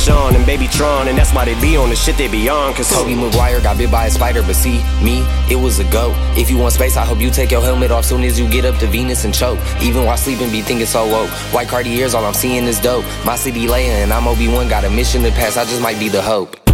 Sean and Baby Tron, and that's why they be on the shit they be on. Cause Tobey Maguire got bit by a spider, but see, me, it was a go. If you want space, I hope you take your helmet off soon as you get up to Venus and choke. Even while sleeping, be thinking so woke. White Cartiers, all I'm seeing is dope. My city Leia and I'm Obi-Wan, got a mission to pass, I just might be the hope.